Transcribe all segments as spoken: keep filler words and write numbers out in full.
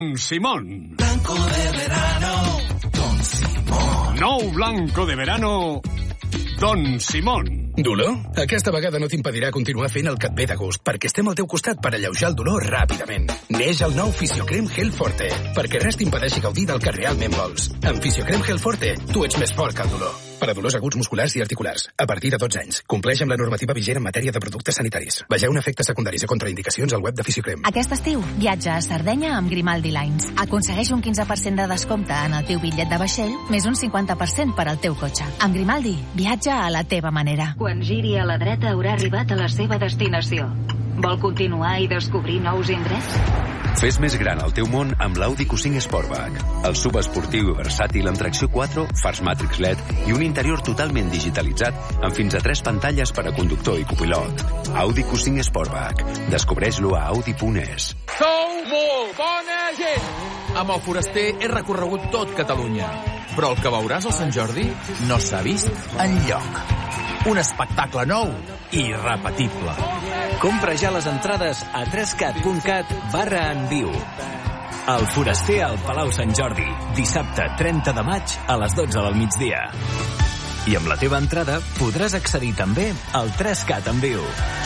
Simón. Blanco de verano, Don Simón. Nou blanco de verano, Don Simón. Dolor? Aquesta vegada no t'impedirà continuar fent el que et ve de gust, perquè estem al teu costat per alleujar el dolor ràpidament. Neix el nou Fisiocrem Gel Forte, perquè res t'impedeixi gaudir del que realment vols. Amb Fisiocrem Gel Forte, tu ets més fort que el dolor. Per a dolors aguts musculars i articulars, a partir de dotze anys. Compleix amb la normativa vigent en matèria de productes sanitaris. Vegeu efectes secundaris o contraindicacions al web de Fisiocrem. Aquest estiu, viatja a Sardenya amb Grimaldi Lines. Aconsegueix un quinze per cent de descompte en el teu bitllet de vaixell, més un cinquanta per cent per al teu cotxe. Amb Grimaldi, viatja a la teva manera. Quan giri a la dreta haurà arribat a la seva destinació. Vol continuar i descobrir nous indrets? Fes més gran el teu món amb l'Audi Q cinc Sportback. El subesportiu i versàtil amb tracció quatre, fars Matrix L E D i un interior totalment digitalitzat amb fins a tres pantalles per a conductor i copilot. Audi Q cinc Sportback. Descobreix-lo a audi punt es. Sou molt bona gent! Amb el Foraster he recorregut tot Catalunya. Però el que veuràs al Sant Jordi no s'ha vist enlloc. Un espectacle nou i irrepetible. Compra ja les entrades a trescat punt cat barra en viu. El Foraster al Palau Sant Jordi, dissabte trenta de maig a les dotze del migdia. I amb la teva entrada podràs accedir també al trescat en viu.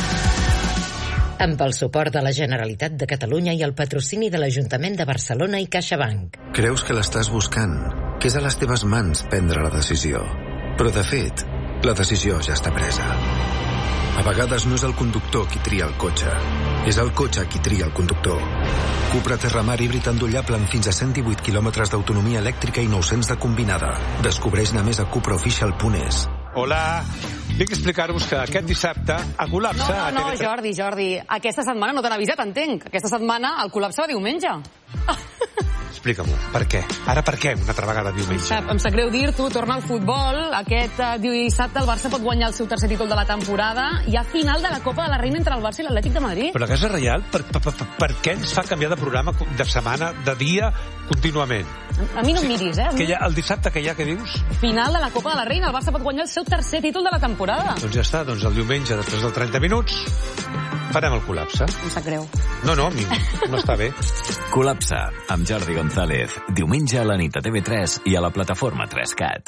Amb el suport de la Generalitat de Catalunya i el patrocini de l'Ajuntament de Barcelona i CaixaBank. Creus que l'estàs buscant, que és a les teves mans prendre la decisió. Però, de fet, la decisió ja està presa. A vegades no és el conductor qui tria el cotxe, és el cotxe qui tria el conductor. Cupra Terramar híbrid endollable amb fins a cent divuit quilòmetres d'autonomia elèctrica i nou-cents de combinada. Descobreix-ne més a cupra oficial punt es. Hola, vinc a explicar-vos que aquest dissabte a col·lapse... No, no, no, Jordi, Jordi, aquesta setmana no t'han avisat, entenc. Aquesta setmana el col·lapse va diumenge. Explica-m'ho, per què? Ara per què una altra vegada diumenge? Sap, em sap greu dir-t'ho, torna al futbol. Aquest uh, dissabte el Barça pot guanyar el seu tercer títol de la temporada. Hi ha final de la Copa de la Reina entre el Barça i l'Atlètic de Madrid. Però la Casa Reial, per, per, per, per què ens fa canviar de programa de setmana, de dia, contínuament? A, a mi no em miris, eh? Que hi ha, el dissabte que hi ha, què dius? Final de la Copa de la Reina, el Barça pot guanyar el seu tercer títol de la temporada. Doncs ja està, doncs el diumenge, després dels trenta minuts, farem el col·lapse. Em sap greu. No, no, no està bé. Col·lapse, amb Jordi González. Diumenge a la nit a T V tres i a la plataforma trescat.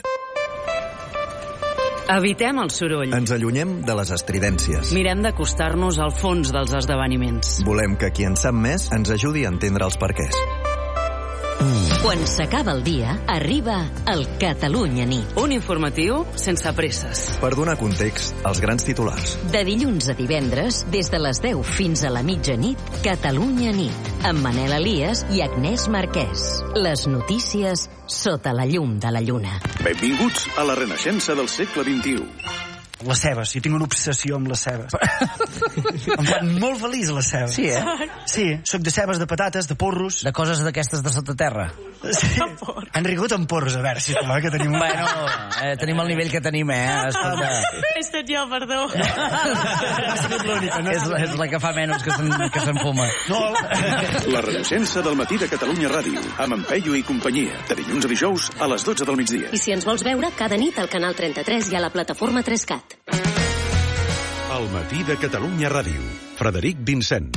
Evitem el soroll. Ens allunyem de les estridències. Mirem d'acostar-nos al fons dels esdeveniments. Volem que qui en sap més ens ajudi a entendre els perquès. Quan s'acaba el dia, arriba el Catalunya Nit. Un informatiu sense presses. Per donar context als grans titulars. De dilluns a divendres, des de les deu fins a la mitjanit, Catalunya Nit, amb Manel Elias i Agnès Marquès. Les notícies sota la llum de la lluna. Benvinguts a la renaixença del segle vint-i-u. Les cebes, jo tinc una obsessió amb les cebes. Em fan molt feliç les cebes. Sí, eh? Sí, soc de cebes, de patates, de porros. De coses d'aquestes de sota terra. Sí. Han rigut amb porros, a veure, sisplau, que tenim... Bueno, eh, tenim el nivell que tenim, eh? Escolta. He estat jo, perdó. és, és la que fa menys que se'n fuma. No. La renaixença del matí de Catalunya Ràdio, amb en Peyu i companyia, de dilluns a dijous a les dotze del migdia. I si ens vols veure, cada nit al canal trenta-tres i a la plataforma trescat. El matí de Catalunya Ràdio. Frederic Vincent.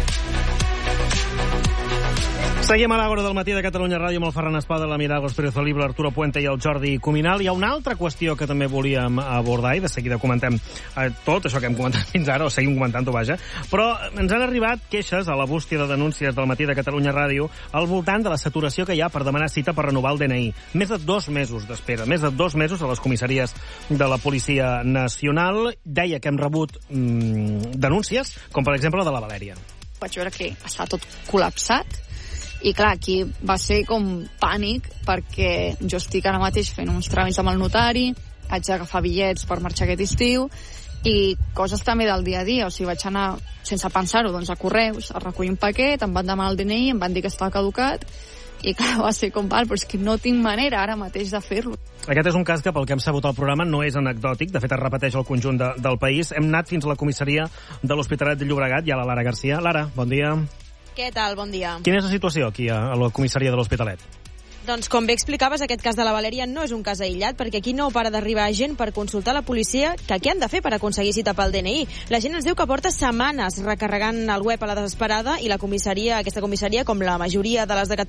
Seguim a l'Àgora del matí de Catalunya Ràdio amb el Ferran Espada, la Milagros Pérez Oliva, l'Arturo Puente i el Jordi Cuminal. Hi ha una altra qüestió que també volíem abordar i de seguida comentem eh, tot això que hem comentat fins ara, o seguim comentant-ho, vaja. Però ens han arribat queixes a la bústia de denúncies del matí de Catalunya Ràdio al voltant de la saturació que hi ha per demanar cita per renovar el D N I. Més de dos mesos d'espera, més de dos mesos a les comissaries de la Policia Nacional. Deia que hem rebut mmm, denúncies, com per exemple la de la Valèria. Vaig veure que estava tot col·lapsat. I clar, aquí va ser com pànic, perquè jo estic ara mateix fent uns tràmits amb el notari, haig d'agafar bitllets per marxar aquest estiu, i coses també del dia a dia, o sigui, vaig anar, sense pensar-ho, doncs a Correus, a recollir un paquet, em van demanar el D N I, em van dir que estava caducat, i clar, va ser com, val, però és que no tinc manera ara mateix de fer-lo. Aquest és un cas que, pel que hem sabut al programa, no és anecdòtic, de fet es repeteix al conjunt de, del país. Hem anat fins a la comissaria de l'Hospitalet de Llobregat, i a la Lara Garcia. Lara, bon dia. Què tal? Bon dia. Quina és la situació aquí a la comissaria de l'Hospitalet? Doncs com bé explicaves, aquest cas de la Valèria no és un cas aïllat, perquè aquí no para d'arribar gent per consultar a la policia que què han de fer per aconseguir cita pel D N I. La gent ens diu que porta setmanes recarregant el web a la desesperada i la comissaria, aquesta comissaria, com la majoria de les de Catalunya,